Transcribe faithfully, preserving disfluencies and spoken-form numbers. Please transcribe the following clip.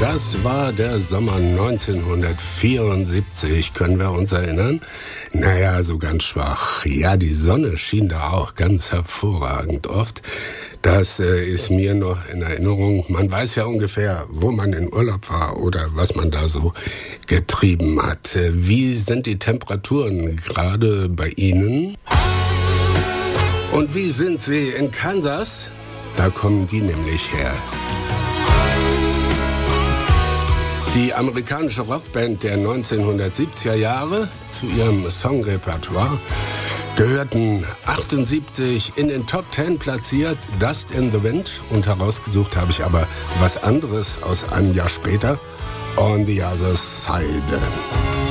Das war der Sommer neunzehnhundertvierundsiebzig, können wir uns erinnern? Naja, so ganz schwach. Ja, die Sonne schien da auch ganz hervorragend oft. Das äh, ist mir noch in Erinnerung. Man weiß ja ungefähr, wo man in Urlaub war oder was man da so getrieben hat. Wie sind die Temperaturen gerade bei Ihnen? Und wie sind sie in Kansas? Da kommen die nämlich her. Die amerikanische Rockband der neunzehnhundertsiebziger Jahre, zu ihrem Songrepertoire gehörten achtundsiebzig in den Top Ten platziert, Dust in the Wind, und herausgesucht habe ich aber was anderes aus einem Jahr später, On the Other Side.